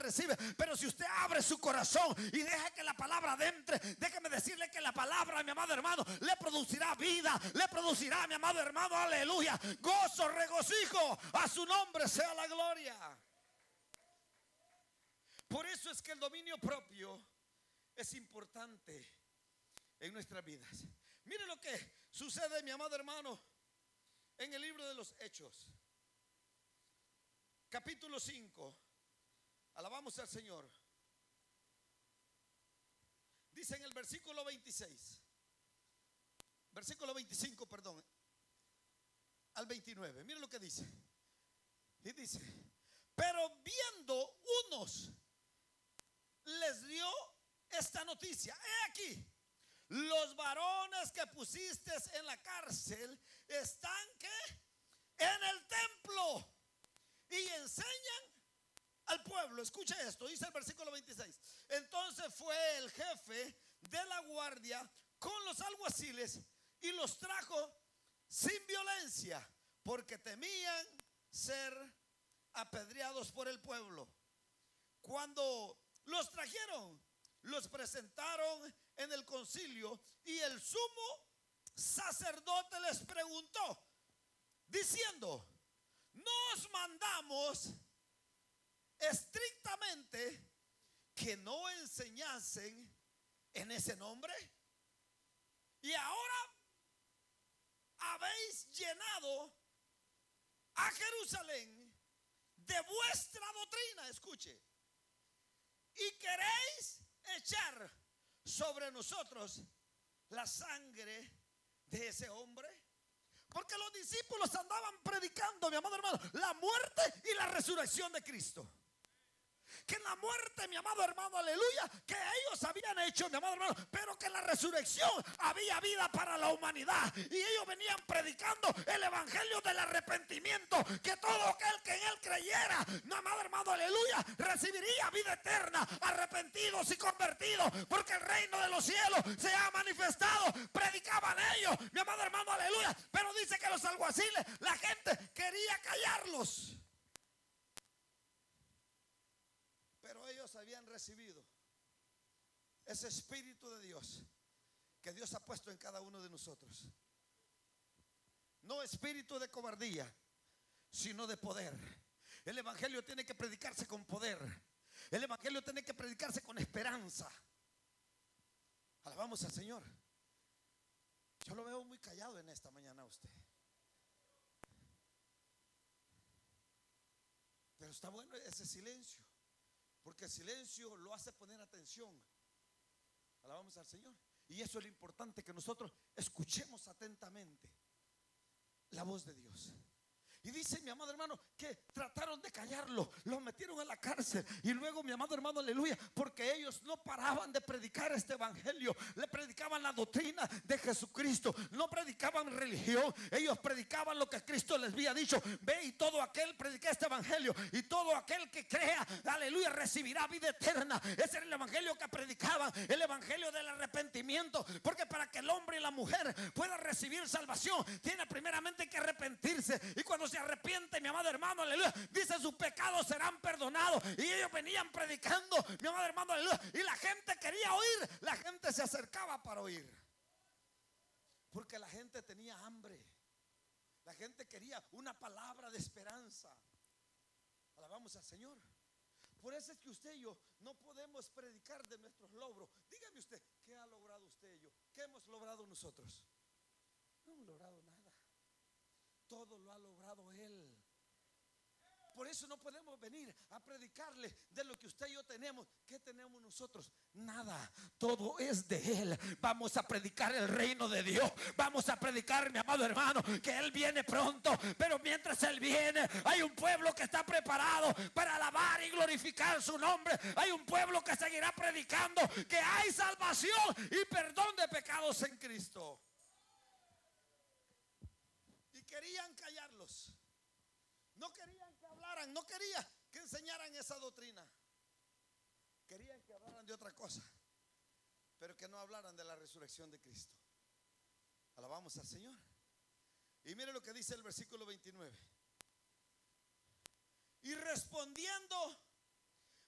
recibe. Pero si usted abre su corazón y deja que la palabra adentre, déjeme decirle que la palabra, mi amado hermano, le producirá vida, le producirá, mi amado hermano, aleluya, gozo, regocijo. A su nombre sea la gloria. Por eso es que el dominio propio es importante en nuestras vidas. Mire lo que sucede, mi amado hermano, en el libro de los Hechos, capítulo 5. Alabamos al Señor. Dice en el versículo 26, versículo 25, perdón, al 29. Mire lo que dice. Y dice: pero viendo unos, les dio esta noticia: he aquí, los varones que pusiste en la cárcel están ¿qué? En el templo y enseñan al pueblo. Escucha esto, dice el versículo 26. Entonces fue el jefe de la guardia con los alguaciles y los trajo sin violencia, porque temían ser apedreados por el pueblo. Cuando los trajeron, los presentaron en el concilio, y el sumo sacerdote les preguntó, diciendo: nos mandamos estrictamente que no enseñasen en ese nombre, y ahora habéis llenado a Jerusalén de vuestra doctrina. Escuche. Y queréis echar sobre nosotros la sangre de ese hombre. Porque los discípulos andaban predicando, mi amado hermano, la muerte y la resurrección de Cristo. Que en la muerte, mi amado hermano, aleluya, que ellos habían hecho, mi amado hermano, pero que en la resurrección había vida para la humanidad. Y ellos venían predicando el evangelio del arrepentimiento, que todo aquel que en él creyera, mi amado hermano, aleluya, recibiría vida eterna, arrepentidos y convertidos, porque el reino de los cielos se ha manifestado. Predicaban ellos, mi amado hermano, aleluya, pero dice que los alguaciles, la gente quería callarlos. Pero ellos habían recibido ese Espíritu de Dios que Dios ha puesto en cada uno de nosotros. No espíritu de cobardía, sino de poder. El evangelio tiene que predicarse con poder. El evangelio tiene que predicarse con esperanza. Alabamos al Señor. Yo lo veo muy callado en esta mañana a usted. Pero está bueno ese silencio, porque el silencio lo hace poner atención. Alabamos al Señor. Y eso es lo importante, que nosotros escuchemos atentamente la voz de Dios. Y dice, mi amado hermano, que trataron de callarlo, lo metieron en la cárcel. Y luego, mi amado hermano, aleluya, porque ellos no paraban de predicar este evangelio. Le predicaban la doctrina de Jesucristo. No predicaban religión, ellos predicaban lo que Cristo les había dicho. Ve, y todo aquel predica este evangelio, y todo aquel que crea, aleluya, recibirá vida eterna. Ese era el evangelio que predicaban, el evangelio del arrepentimiento. Porque para que el hombre y la mujer puedan recibir salvación, tiene primeramente que arrepentirse. Y cuando se arrepiente, mi amado hermano, aleluya, dice: sus pecados serán perdonados. Y ellos venían predicando, mi amado hermano, aleluya, y la gente quería oír. La gente se acercaba para oír, porque la gente tenía hambre. La gente quería una palabra de esperanza. Alabamos al Señor. Por eso es que usted y yo no podemos predicar de nuestros logros. Dígame usted, ¿qué ha logrado usted y yo? ¿Qué hemos logrado nosotros? No hemos logrado nada. Todo lo ha logrado Él. Por eso no podemos venir a predicarle de lo que usted y yo tenemos. ¿Qué tenemos nosotros? Nada. Todo es de Él. Vamos a predicar el reino de Dios. Vamos a predicar, mi amado hermano, que Él viene pronto. Pero mientras Él viene, hay un pueblo que está preparado para alabar y glorificar su nombre. Hay un pueblo que seguirá predicando que hay salvación y perdón de pecados en Cristo. Y querían callarlos. No querían que hablaran, no querían que enseñaran esa doctrina. Querían que hablaran de otra cosa, pero que no hablaran de la resurrección de Cristo. Alabamos al Señor. Y mire lo que dice el versículo 29. Y respondiendo